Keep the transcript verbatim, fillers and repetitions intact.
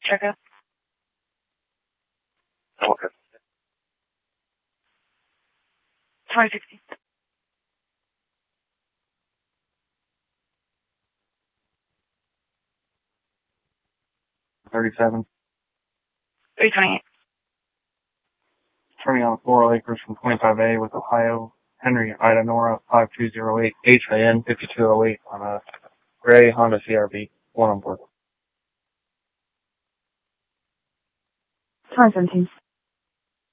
Check out. Okay. twenty sixty. thirty-seven. three twenty-eight. Turning on floral acres from twenty-five A with Ohio. Henry Ida Nora five two zero eight H I N fifty-two oh eight on a gray Honda C R V. One on board. twenty seventeen.